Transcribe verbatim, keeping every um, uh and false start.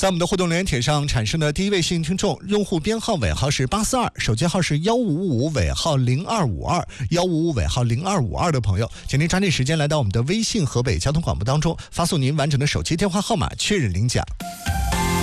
在我们的互动留言帖上产生的第一位幸运听众，用户编号尾号是八四二，手机号是一五五尾号零二五二，一五五尾号零二五二的朋友，请您抓紧时间来到我们的微信河北交通广播当中，发送您完整的手机电话号码确认领奖。